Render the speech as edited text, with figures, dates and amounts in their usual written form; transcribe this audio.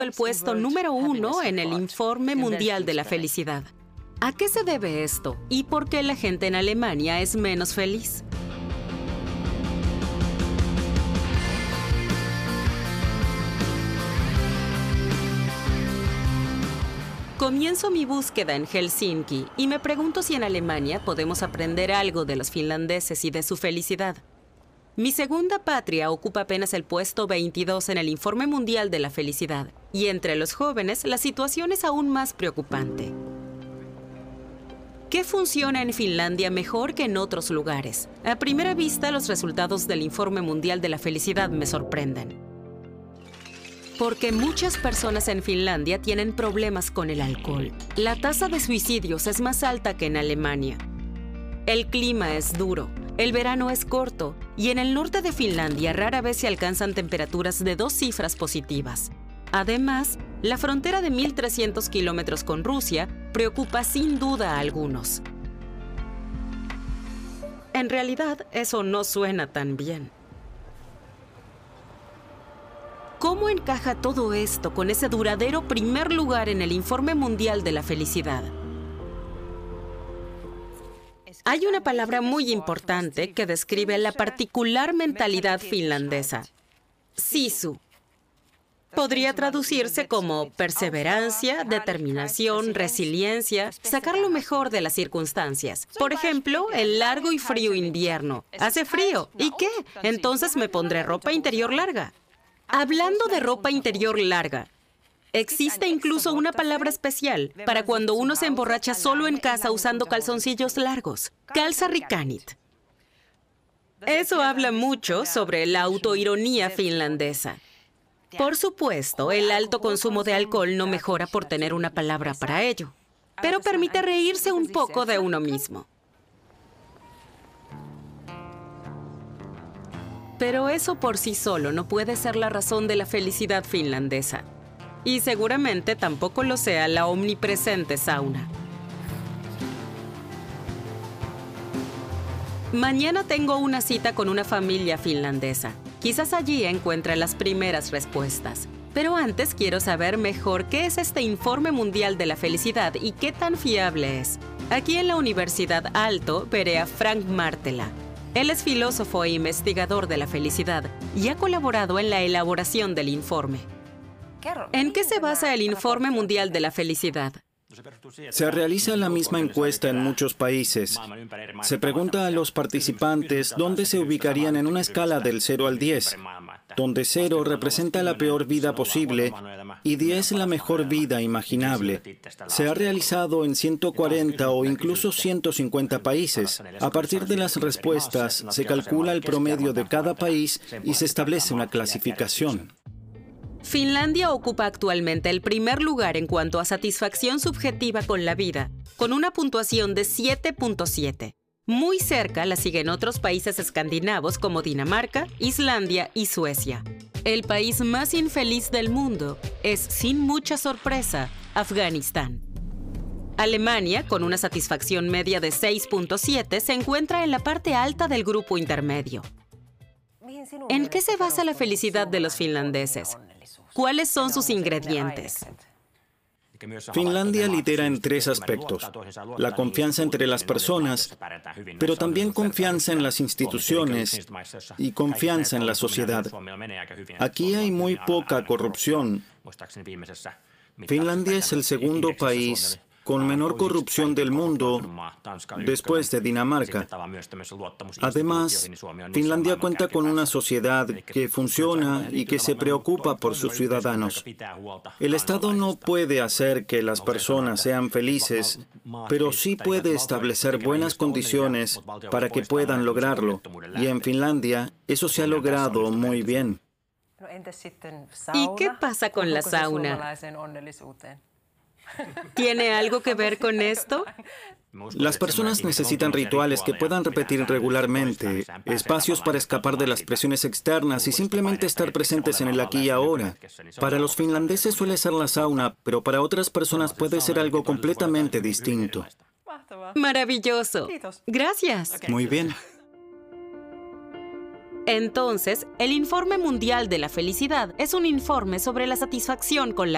el puesto número 1 en el Informe Mundial de la Felicidad. ¿A qué se debe esto? ¿Y por qué la gente en Alemania es menos feliz? Comienzo mi búsqueda en Helsinki y me pregunto si en Alemania podemos aprender algo de los finlandeses y de su felicidad. Mi segunda patria ocupa apenas el puesto 22 en el Informe Mundial de la Felicidad, y entre los jóvenes la situación es aún más preocupante. ¿Qué funciona en Finlandia mejor que en otros lugares? A primera vista, los resultados del Informe Mundial de la Felicidad me sorprenden. Porque muchas personas en Finlandia tienen problemas con el alcohol. La tasa de suicidios es más alta que en Alemania. El clima es duro, el verano es corto y en el norte de Finlandia rara vez se alcanzan temperaturas de 2 cifras positivas. Además, la frontera de 1.300 kilómetros con Rusia preocupa sin duda a algunos. En realidad, eso no suena tan bien. ¿Cómo encaja todo esto con ese duradero primer lugar en el Informe Mundial de la Felicidad? Hay una palabra muy importante que describe la particular mentalidad finlandesa: sisu. Podría traducirse como perseverancia, determinación, resiliencia, sacar lo mejor de las circunstancias. Por ejemplo, el largo y frío invierno. Hace frío. ¿Y qué? Entonces me pondré ropa interior larga. Hablando de ropa interior larga, existe incluso una palabra especial para cuando uno se emborracha solo en casa usando calzoncillos largos: kalsarikanit. Eso habla mucho sobre la autoironía finlandesa. Por supuesto, el alto consumo de alcohol no mejora por tener una palabra para ello, pero permite reírse un poco de uno mismo. Pero eso por sí solo no puede ser la razón de la felicidad finlandesa. Y seguramente tampoco lo sea la omnipresente sauna. Mañana tengo una cita con una familia finlandesa. Quizás allí encuentre las primeras respuestas. Pero antes quiero saber mejor qué es este Informe Mundial de la Felicidad y qué tan fiable es. Aquí en la Universidad Aalto veré a Frank Martela. Él es filósofo e investigador de la felicidad y ha colaborado en la elaboración del informe. ¿En qué se basa el Informe Mundial de la Felicidad? Se realiza la misma encuesta en muchos países. Se pregunta a los participantes dónde se ubicarían en una escala del 0 al 10, donde 0 representa la peor vida posible y 10 la mejor vida imaginable. Se ha realizado en 140 o incluso 150 países. A partir de las respuestas, se calcula el promedio de cada país y se establece una clasificación. Finlandia ocupa actualmente el primer lugar en cuanto a satisfacción subjetiva con la vida, con una puntuación de 7.7. Muy cerca la siguen otros países escandinavos como Dinamarca, Islandia y Suecia. El país más infeliz del mundo es, sin mucha sorpresa, Afganistán. Alemania, con una satisfacción media de 6.7, se encuentra en la parte alta del grupo intermedio. ¿En qué se basa la felicidad de los finlandeses? ¿Cuáles son sus ingredientes? Finlandia lidera en 3 aspectos: la confianza entre las personas, pero también confianza en las instituciones y confianza en la sociedad. Aquí hay muy poca corrupción. Finlandia es el segundo país con menor corrupción del mundo, después de Dinamarca. Además, Finlandia cuenta con una sociedad que funciona y que se preocupa por sus ciudadanos. El Estado no puede hacer que las personas sean felices, pero sí puede establecer buenas condiciones para que puedan lograrlo. Y en Finlandia, eso se ha logrado muy bien. ¿Y qué pasa con la sauna? ¿Tiene algo que ver con esto? Las personas necesitan rituales que puedan repetir regularmente, espacios para escapar de las presiones externas y simplemente estar presentes en el aquí y ahora. Para los finlandeses suele ser la sauna, pero para otras personas puede ser algo completamente distinto. Maravilloso. Gracias. Muy bien. Entonces, el Informe Mundial de la Felicidad es un informe sobre la satisfacción con la